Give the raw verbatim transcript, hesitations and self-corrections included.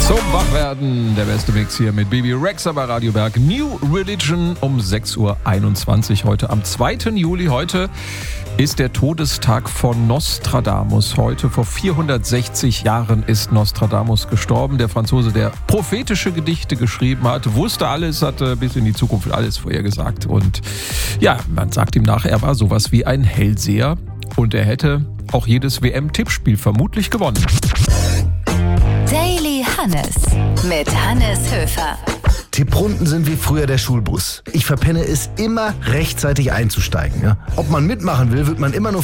Zum Wachwerden, der beste Mix hier mit Bibi Rexha bei Radio Berg. New Religion um sechs Uhr einundzwanzig heute am zweiten Juli. Heute ist der Todestag von Nostradamus. Heute vor vierhundertsechzig Jahren ist Nostradamus gestorben. Der Franzose, der prophetische Gedichte geschrieben hat, wusste alles, hatte bis in die Zukunft alles vorhergesagt. Und ja, man sagt ihm nach, er war sowas wie ein Hellseher. Und er hätte auch jedes W M-Tippspiel vermutlich gewonnen. Daily Hannes mit Hannes Höfer. Tipprunden sind wie früher der Schulbus. Ich verpenne es immer, rechtzeitig einzusteigen. Ja? Ob man mitmachen will, wird man immer nur